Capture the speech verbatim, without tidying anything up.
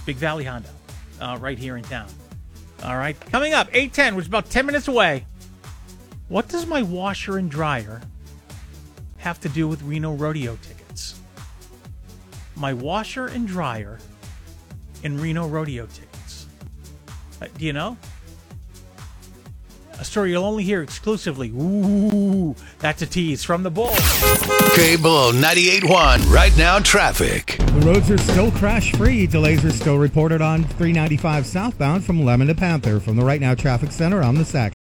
Big Valley Honda, uh, right here in town. All right. Coming up, eight ten, which is about ten minutes away. What does my washer and dryer have to do with Reno Rodeo tickets? My washer and dryer and Reno Rodeo tickets. Uh, do you know? A story you'll only hear exclusively. Ooh, that's a tease from the Bull. Cable ninety-eight point one. Right now, traffic. The roads are still crash-free. Delays are still reported on three ninety-five southbound from Lemon to Panther. From the Right Now Traffic Center, I'm the Sack.